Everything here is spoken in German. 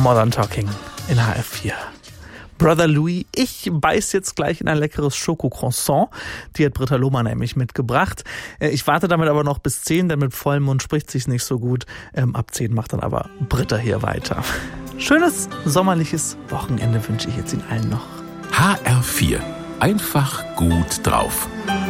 Modern Talking in HR4. Brother Louis, ich beiß jetzt gleich in ein leckeres Schokocroissant. Die hat Britta Lohmann nämlich mitgebracht. Ich warte damit aber noch bis 10, denn mit vollem Mund spricht sich's nicht so gut. Ab 10 macht dann aber Britta hier weiter. Schönes sommerliches Wochenende wünsche ich jetzt Ihnen allen noch. HR4. Einfach gut drauf.